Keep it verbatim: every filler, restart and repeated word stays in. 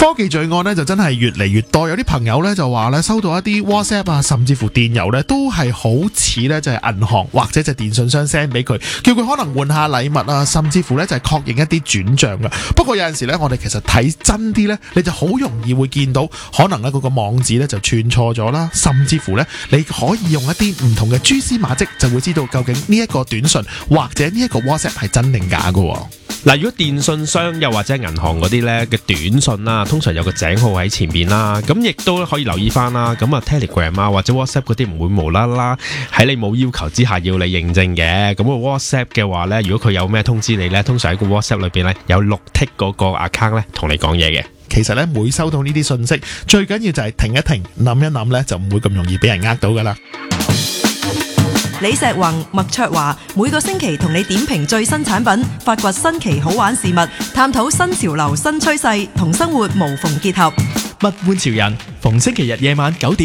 科技罪案呢就真係越嚟越多，有啲朋友呢就話呢收到一啲 WhatsApp 啊，甚至乎電郵呢都係好似呢就係銀行或者就係電信商 send 俾佢，叫佢可能換下禮物啊，甚至乎呢就係確認一啲轉賬噶。不過有陣時呢，我哋其實睇真啲呢，你就好容易會見到可能呢嗰個網址呢就串錯咗啦，甚至乎呢你可以用一啲唔同嘅蛛絲馬跡就會知道究竟呢一個短信或者呢一個 WhatsApp 係真定假噶。 嗱，如果電信商又或者銀行嗰啲咧嘅短信啦，通常有個井號喺前邊啦，咁亦都可以留意翻啦。咁啊 Telegram 啊或者 WhatsApp 嗰啲唔會無啦啦喺你冇要求之下要你認證嘅。咁個 WhatsApp 嘅話咧，如果佢有咩通知你咧，通常喺個 WhatsApp 裏邊咧有綠剔嗰個 account 咧同你講嘢嘅。 其實咧，每收到呢啲信息，最緊要就係停一停，諗一諗咧，就唔會咁容易俾人呃到噶啦。 李石宏、麥卓華每個星期同你點評最新產品，發掘新奇好玩事物，探討新潮流新趨勢，同生活無縫結合。 物玩潮人，逢星期日夜晚九點